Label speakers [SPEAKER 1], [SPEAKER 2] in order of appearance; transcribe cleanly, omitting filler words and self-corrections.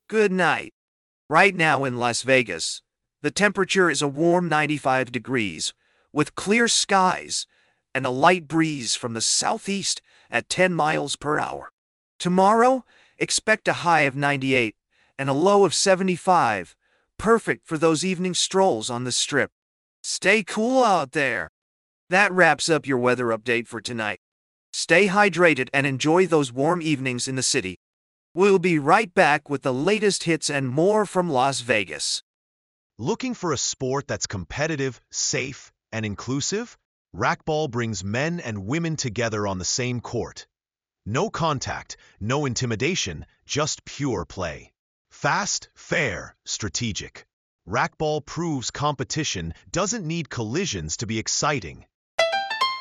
[SPEAKER 1] Good night. Right now in Las Vegas, the temperature is a warm 95 degrees, with clear skies and a light breeze from the southeast at 10 miles per hour. Tomorrow, expect a high of 98 and a low of 75, perfect for those evening strolls on the strip. Stay cool out there. That wraps up your weather update for tonight. Stay hydrated and enjoy those warm evenings in the city. We'll be right back with the latest hits and more from Las Vegas.
[SPEAKER 2] Looking for a sport that's competitive, safe, and inclusive? Racquetball brings men and women together on the same court. No contact, no intimidation, just pure play. Fast, fair, strategic. Racquetball proves competition doesn't need collisions to be exciting.